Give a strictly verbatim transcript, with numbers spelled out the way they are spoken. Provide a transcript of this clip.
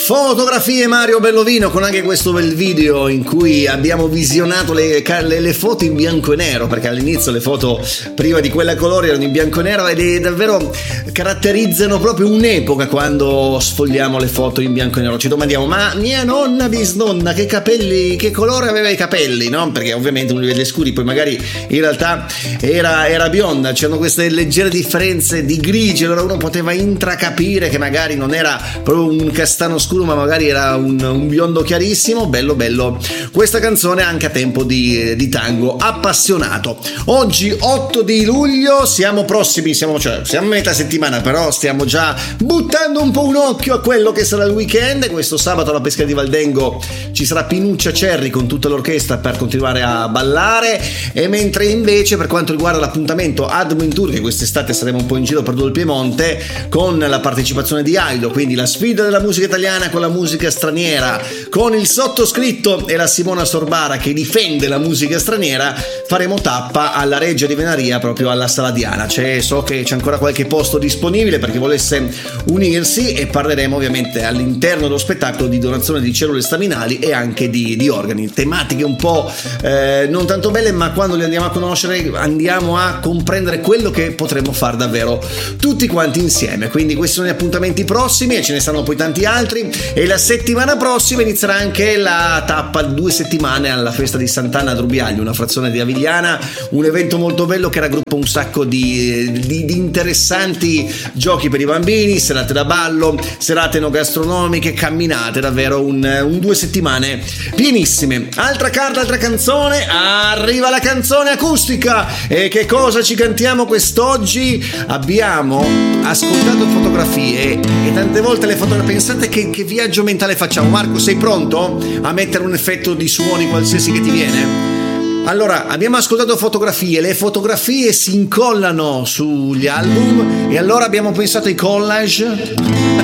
Fotografie Mario Bellovino, con anche questo bel video in cui abbiamo visionato le, le, le foto in bianco e nero, perché all'inizio le foto prima di quella a colori erano in bianco e nero ed è davvero caratterizzano proprio un'epoca quando sfogliamo le foto in bianco e nero. Ci domandiamo: ma mia nonna bisnonna che capelli, che colore aveva i capelli, no? Perché ovviamente uno li vede scuri, poi magari in realtà era, era bionda, c'erano queste leggere differenze di grigi, allora uno poteva intracapire che magari non era proprio un castano scuro ma magari era un, un biondo chiarissimo. Bello bello questa canzone, anche a tempo di, di tango appassionato. Oggi otto di luglio, siamo prossimi, siamo, cioè, siamo a metà settimana, però stiamo già buttando un po' un occhio a quello che sarà il weekend. Questo sabato alla Pesca di Valdengo ci sarà Pinuccia Cerri con tutta l'orchestra per continuare a ballare, e mentre invece per quanto riguarda l'appuntamento Admo in Tour, che quest'estate saremo un po' in giro per tutto il Piemonte con la partecipazione di Aido, quindi la sfida della musica italiana con la musica straniera, con il sottoscritto e la Simona Sorbara che difende la musica straniera, faremo tappa alla Reggia di Venaria, proprio alla Sala Diana. C'è, so che c'è ancora qualche posto disponibile per chi volesse unirsi, e parleremo ovviamente all'interno dello spettacolo di donazione di cellule staminali e anche di, di organi, tematiche un po' eh, non tanto belle, ma quando le andiamo a conoscere andiamo a comprendere quello che potremmo fare davvero tutti quanti insieme. Quindi questi sono gli appuntamenti prossimi, e ce ne saranno poi tanti altri. E la settimana prossima inizierà anche la tappa due settimane alla festa di Sant'Anna a Drubiaglio, una frazione di Avigliana, un evento molto bello che raggruppa un sacco di, di, di interessanti giochi per i bambini, serate da ballo, serate enogastronomiche, camminate, davvero un, un due settimane pienissime. Altra carta, altra canzone, arriva la canzone acustica. E che cosa ci cantiamo quest'oggi? Abbiamo ascoltato fotografie, e tante volte le fotografie, pensate che, che viaggio mentale facciamo. Marco, sei pronto a mettere un effetto di suoni qualsiasi che ti viene? Allora, abbiamo ascoltato fotografie, le fotografie si incollano sugli album, e allora abbiamo pensato ai collage.